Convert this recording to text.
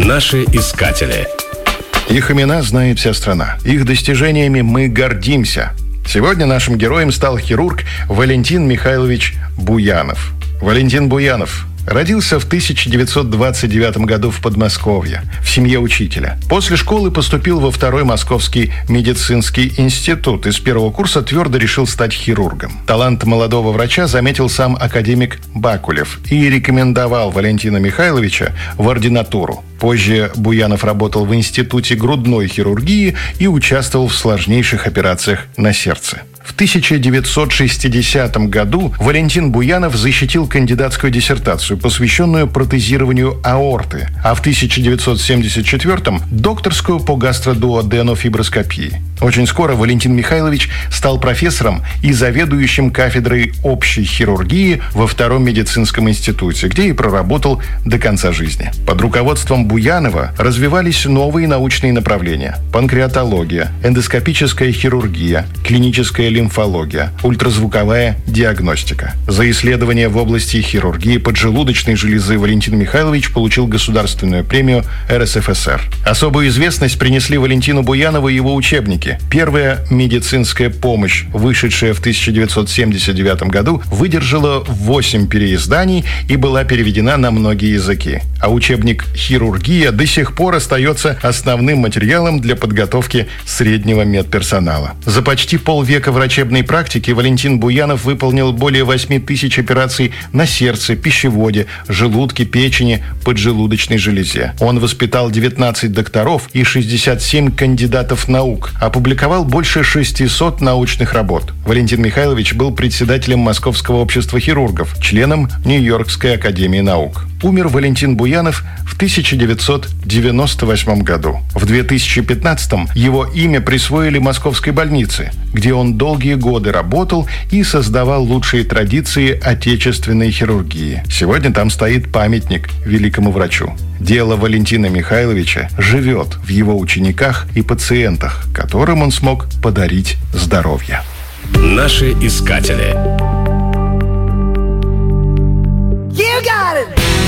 Наши искатели. Их имена знает вся страна. Их достижениями мы гордимся. Сегодня нашим героем стал хирург Валентин Михайлович Буянов. Валентин Буянов родился в 1929 году в Подмосковье, в семье учителя. После школы поступил во Второй Московский медицинский институт и с первого курса твердо решил стать хирургом. Талант молодого врача заметил сам академик Бакулев и рекомендовал Валентина Михайловича в ординатуру. Позже Буянов работал в Институте грудной хирургии и участвовал в сложнейших операциях на сердце. В 1960 году Валентин Буянов защитил кандидатскую диссертацию, посвященную протезированию аорты, а в 1974 – докторскую по гастродуоденофиброскопии. Очень скоро Валентин Михайлович стал профессором и заведующим кафедрой общей хирургии во Втором медицинском институте, где и проработал до конца жизни. Под руководством Буянова развивались новые научные направления – панкреатология, эндоскопическая хирургия, клиническая лимфология, ультразвуковая диагностика. За исследования в области хирургии поджелудочной железы Валентин Михайлович получил государственную премию РСФСР. Особую известность принесли Валентину Буянову его учебники. Первая медицинская помощь, вышедшая в 1979 году, выдержала 8 переизданий и была переведена на многие языки. А учебник «Хирургия» до сих пор остается основным материалом для подготовки среднего медперсонала. За почти полвека врачебной практики Валентин Буянов выполнил более 8 тысяч операций на сердце, пищеводе, желудке, печени, поджелудочной железе. Он воспитал 19 докторов и 67 кандидатов наук, опубликовал больше 600 научных работ. Валентин Михайлович был председателем Московского общества хирургов, членом Нью-Йоркской академии наук. Умер Валентин Буянов в 1998 году. В 2015 его имя присвоили Московской больнице, где он долгие годы работал и создавал лучшие традиции отечественной хирургии. Сегодня там стоит памятник великому врачу. Дело Валентина Михайловича живет в его учениках и пациентах, которым он смог подарить здоровье. Наши искатели. You got it!